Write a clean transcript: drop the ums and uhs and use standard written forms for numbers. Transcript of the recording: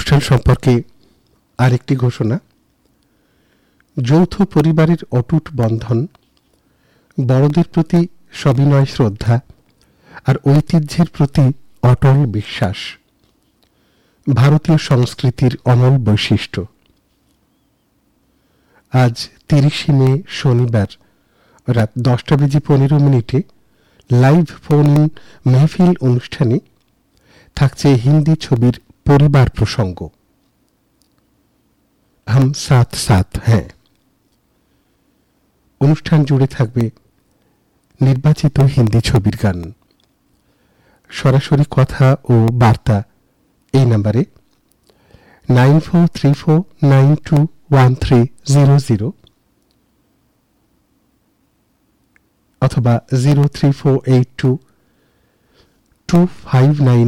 অনুষ্ঠান সম্পর্কে আরেকটি ঘোষণা। যৌথ পরিবারের অটুট বন্ধন, বড়দের প্রতি সবিনয় শ্রদ্ধা আর ঐতিহ্যের প্রতি অটল বিশ্বাস ভারতীয় সংস্কৃতির অমল বৈশিষ্ট্য। আজ 30 মে শনিবার রাত 10:15 লাইভ ফোন ইন মেহফিল অনুষ্ঠানে থাকছে হিন্দি ছবির পরিবার প্রসঙ্গ হাম সাথ সাথ হ্যাঁ। অনুষ্ঠান জুড়ে থাকবে নির্বাচিত হিন্দি ছবির গান। সরাসরি কথা ও বার্তা এই নম্বরে 9434921300 অথবা 03482259259